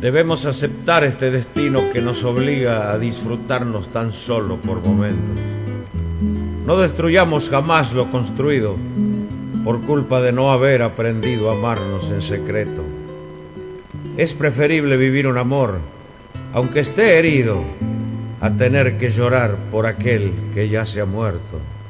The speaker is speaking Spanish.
Debemos aceptar este destino que nos obliga a disfrutarnos tan solo por momentos. No destruyamos jamás lo construido por culpa de no haber aprendido a amarnos en secreto. Es preferible vivir un amor, aunque esté herido, a tener que llorar por aquel que ya se ha muerto.